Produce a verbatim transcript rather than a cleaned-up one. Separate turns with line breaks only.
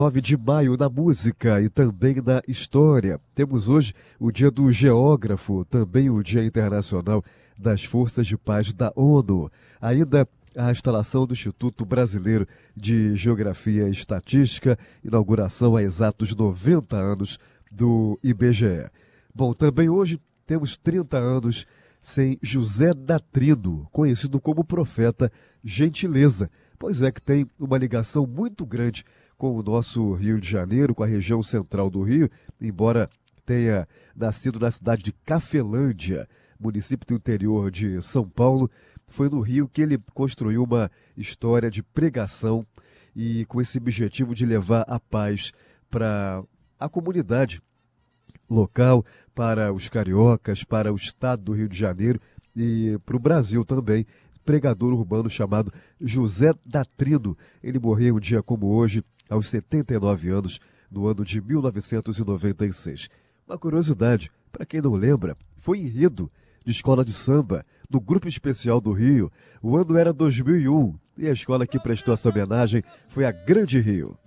nove de maio na música e também na história. Temos hoje o Dia do Geógrafo, também o Dia Internacional das Forças de Paz da ONU. Ainda a instalação do Instituto Brasileiro de Geografia e Estatística, inauguração há exatos noventa anos do I B G E. Bom, também hoje temos trinta anos sem José Datrino, conhecido como profeta Gentileza, pois é que tem uma ligação muito grande com o nosso Rio de Janeiro, com a região central do Rio, embora tenha nascido na cidade de Cafelândia, município do interior de São Paulo. Foi no Rio que ele construiu uma história de pregação e com esse objetivo de levar a paz para a comunidade local, para os cariocas, para o estado do Rio de Janeiro e para o Brasil também. Pregador urbano chamado José Datrino. Ele morreu um dia como hoje, aos setenta e nove anos, no ano de mil novecentos e noventa e seis. Uma curiosidade, para quem não lembra, foi enredo de escola de samba, no Grupo Especial do Rio. O ano era dois mil e um e a escola que prestou essa homenagem foi a Grande Rio.